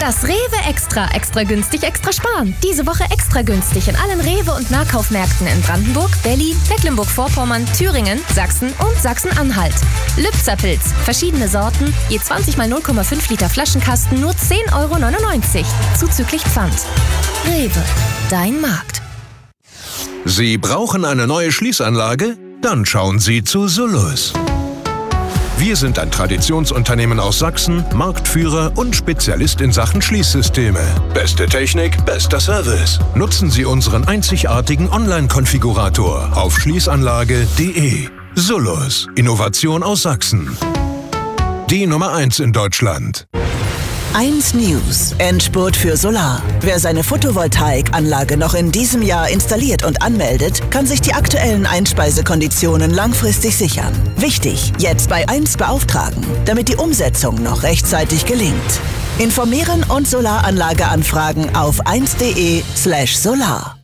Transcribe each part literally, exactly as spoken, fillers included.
Das Rewe Extra. Extra günstig, extra sparen. Diese Woche extra günstig in allen Rewe- und Nahkaufmärkten in Brandenburg, Berlin, Mecklenburg-Vorpommern, Thüringen, Sachsen und Sachsen-Anhalt. Lübzer-Pilz. Verschiedene Sorten. Je zwanzig mal null Komma fünf Liter Flaschenkasten nur zehn Euro neunundneunzig. Zuzüglich Pfand. Rewe. Dein Markt. Sie brauchen eine neue Schließanlage? Dann schauen Sie zu Solus. Wir sind ein Traditionsunternehmen aus Sachsen, Marktführer und Spezialist in Sachen Schließsysteme. Beste Technik, bester Service. Nutzen Sie unseren einzigartigen Online-Konfigurator auf schließanlage punkt de. Solus. Innovation aus Sachsen. Die Nummer eins in Deutschland. eins News. Endspurt für Solar. Wer seine Photovoltaikanlage noch in diesem Jahr installiert und anmeldet, kann sich die aktuellen Einspeisekonditionen langfristig sichern. Wichtig, jetzt bei eins beauftragen, damit die Umsetzung noch rechtzeitig gelingt. Informieren und Solaranlage anfragen auf eins punkt de slash solar.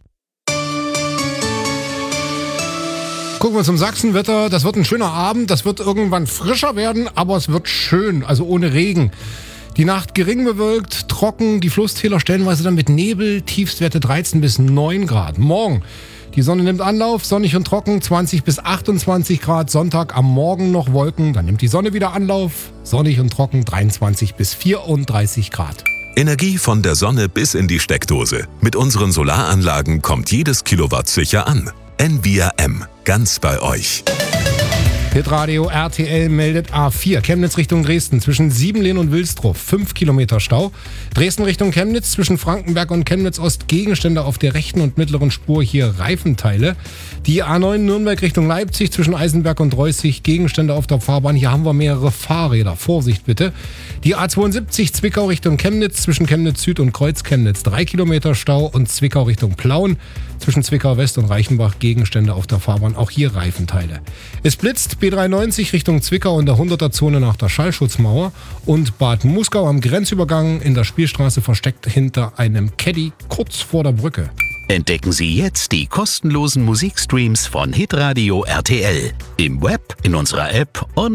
Gucken wir zum Sachsenwetter. Das wird ein schöner Abend. Das wird irgendwann frischer werden, aber es wird schön, also ohne Regen. Die Nacht gering bewölkt, trocken, die Flusstäler stellenweise dann mit Nebel, Tiefstwerte dreizehn bis neun Grad. Morgen, die Sonne nimmt Anlauf, sonnig und trocken, zwanzig bis achtundzwanzig Grad. Sonntag am Morgen noch Wolken, dann nimmt die Sonne wieder Anlauf, sonnig und trocken, dreiundzwanzig bis vierunddreißig Grad. Energie von der Sonne bis in die Steckdose. Mit unseren Solaranlagen kommt jedes Kilowatt sicher an. N V R M, ganz bei euch. Hitradio R T L meldet A vier, Chemnitz Richtung Dresden, zwischen Siebenlehn und Wilsdruff, fünf Kilometer Stau. Dresden Richtung Chemnitz, zwischen Frankenberg und Chemnitz Ost, Gegenstände auf der rechten und mittleren Spur, hier Reifenteile. Die A neun Nürnberg Richtung Leipzig, zwischen Eisenberg und Reußig, Gegenstände auf der Fahrbahn, hier haben wir mehrere Fahrräder, Vorsicht bitte. Die A zweiundsiebzig Zwickau Richtung Chemnitz, zwischen Chemnitz Süd und Kreuz Chemnitz, drei Kilometer Stau. Und Zwickau Richtung Plauen, zwischen Zwickau West und Reichenbach, Gegenstände auf der Fahrbahn, auch hier Reifenteile. Es blitzt, B dreiundneunzig Richtung Zwickau in der hunderter-Zone nach der Schallschutzmauer und Bad Muskau am Grenzübergang in der Spielstraße versteckt hinter einem Caddy kurz vor der Brücke. Entdecken Sie jetzt die kostenlosen Musikstreams von Hitradio R T L im Web, in unserer App und